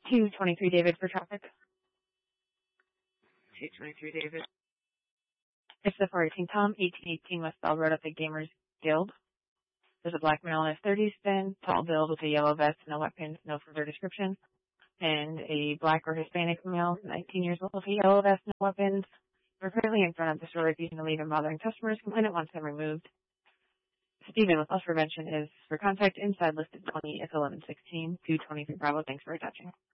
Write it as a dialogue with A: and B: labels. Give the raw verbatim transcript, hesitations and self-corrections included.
A: two twenty-three David for traffic.
B: two twenty-three David.
A: It's the four eighteen Tom, eighteen eighteen West Bell Road at the Gamers Guild. There's a black male in his thirties, thin, tall build with a yellow vest, no weapons, no further description. And a black or Hispanic male, nineteen years old, with a yellow vest, no weapons. We're currently in front of the store refusing to leave and bothering customers. Complainant wants them removed. Stephen with loss prevention is for contact inside listed twenty, it's eleven sixteen, two twenty-three Bravo. Thanks for attaching.